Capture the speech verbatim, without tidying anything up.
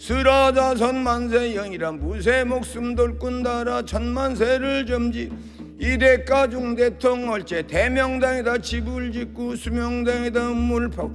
쓰라자 선만세 영이라 무쇠 목숨 돌꾼 달아 천만세를 점지 이대가중 대통월제 대명당에다 집을 짓고 수명당에다 음물 파고